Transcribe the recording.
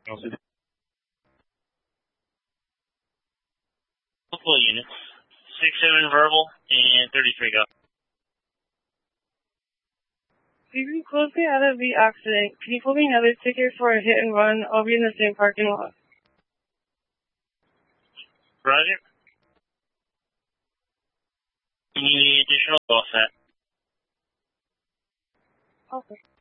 Multiple units. 6-7 verbal and 33 go. We've been closely out of the accident. Can you pull me another ticket for a hit and run? I'll be in the same parking lot. Roger. You need any additional? All set. Okay.